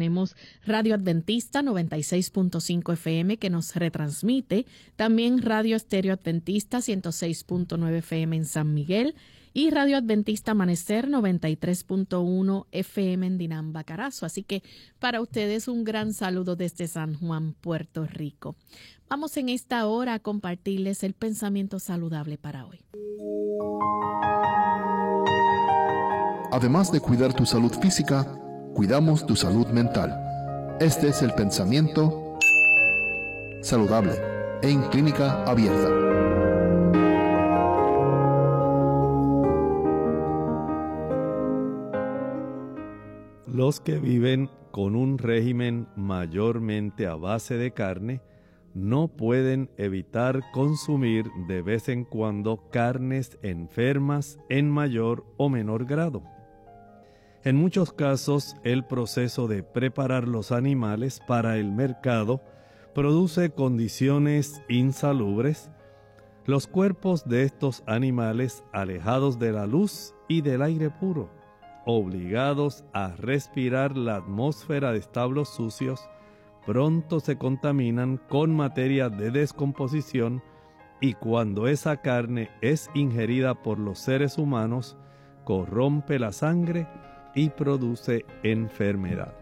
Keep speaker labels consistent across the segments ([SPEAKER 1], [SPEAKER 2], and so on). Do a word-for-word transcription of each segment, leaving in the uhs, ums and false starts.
[SPEAKER 1] tenemos Radio Adventista noventa y seis punto cinco F M que nos retransmite, también Radio Estéreo Adventista ciento seis punto nueve F M en San Miguel y Radio Adventista Amanecer noventa y tres punto uno F M en Dinamba, Carazo. Así que para ustedes un gran saludo desde San Juan, Puerto Rico. Vamos en esta hora a compartirles el pensamiento saludable para hoy.
[SPEAKER 2] Además de cuidar tu salud física, cuidamos tu salud mental. Este es el pensamiento saludable en Clínica Abierta.
[SPEAKER 3] Los que viven con un régimen mayormente a base de carne no pueden evitar consumir de vez en cuando carnes enfermas en mayor o menor grado. En muchos casos, el proceso de preparar los animales para el mercado produce condiciones insalubres. Los cuerpos de estos animales alejados de la luz y del aire puro, obligados a respirar la atmósfera de establos sucios, pronto se contaminan con materia de descomposición y cuando esa carne es ingerida por los seres humanos, corrompe la sangre y produce enfermedad.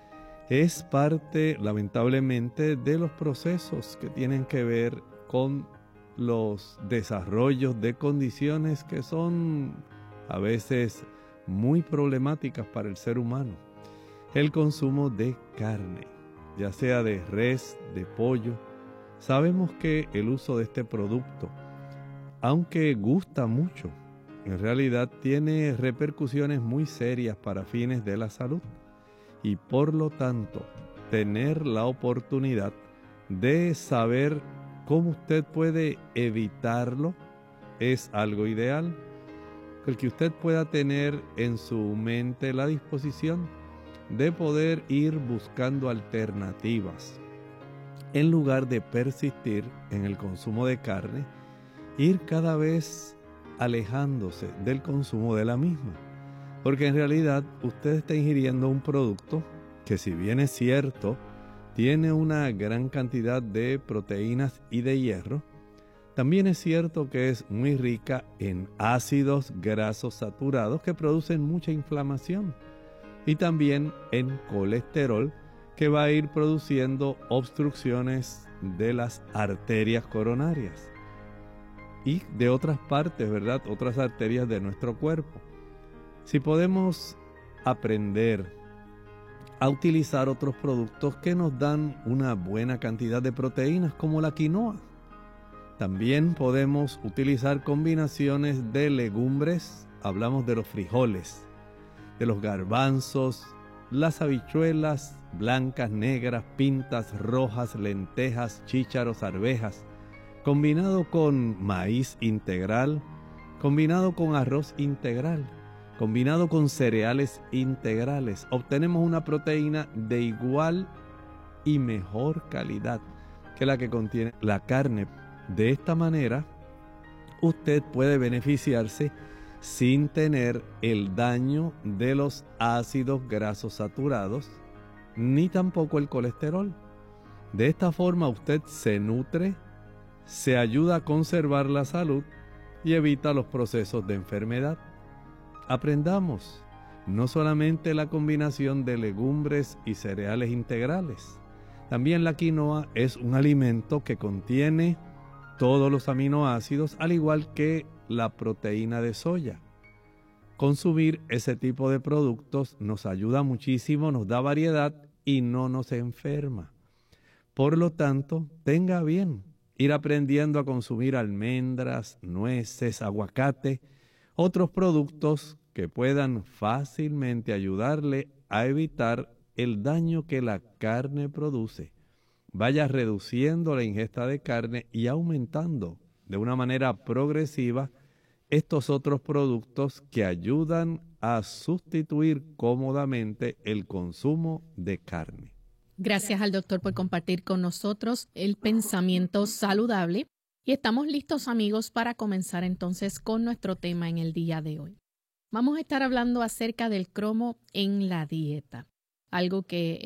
[SPEAKER 3] Es parte, lamentablemente, de los procesos que tienen que ver con los desarrollos de condiciones que son a veces muy problemáticas para el ser humano. El consumo de carne, ya sea de res, de pollo. Sabemos que el uso de este producto, aunque gusta mucho, en realidad tiene repercusiones muy serias para fines de la salud y por lo tanto tener la oportunidad de saber cómo usted puede evitarlo es algo ideal. El que usted pueda tener en su mente la disposición de poder ir buscando alternativas en lugar de persistir en el consumo de carne, ir cada vez alejándose del consumo de la misma, porque en realidad usted está ingiriendo un producto que, si bien es cierto, tiene una gran cantidad de proteínas y de hierro, también es cierto que es muy rica en ácidos grasos saturados que producen mucha inflamación y también en colesterol que va a ir produciendo obstrucciones de las arterias coronarias y de otras partes, ¿verdad? Otras arterias de nuestro cuerpo. Si podemos aprender a utilizar otros productos que nos dan una buena cantidad de proteínas, como la quinoa. También podemos utilizar combinaciones de legumbres, hablamos de los frijoles, de los garbanzos, las habichuelas blancas, negras, pintas, rojas, lentejas, chícharos, arvejas, combinado con maíz integral, combinado con arroz integral, combinado con cereales integrales, obtenemos una proteína de igual y mejor calidad que la que contiene la carne. De esta manera, usted puede beneficiarse sin tener el daño de los ácidos grasos saturados, ni tampoco el colesterol. De esta forma, usted se nutre, se ayuda a conservar la salud y evita los procesos de enfermedad. Aprendamos no solamente la combinación de legumbres y cereales integrales. También la quinoa es un alimento que contiene todos los aminoácidos, al igual que la proteína de soya. Consumir ese tipo de productos nos ayuda muchísimo, nos da variedad y no nos enferma. Por lo tanto, tenga bien ir aprendiendo a consumir almendras, nueces, aguacate, otros productos que puedan fácilmente ayudarle a evitar el daño que la carne produce. Vaya reduciendo la ingesta de carne y aumentando de una manera progresiva estos otros productos que ayudan a sustituir cómodamente el consumo de carne.
[SPEAKER 1] Gracias al doctor por compartir con nosotros el pensamiento saludable. Y estamos listos, amigos, para comenzar entonces con nuestro tema en el día de hoy. Vamos a estar hablando acerca del cromo en la dieta, algo que